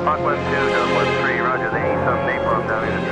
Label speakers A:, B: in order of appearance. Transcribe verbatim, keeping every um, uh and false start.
A: Mach one two, Delta one three, roger, they need some napalm down in the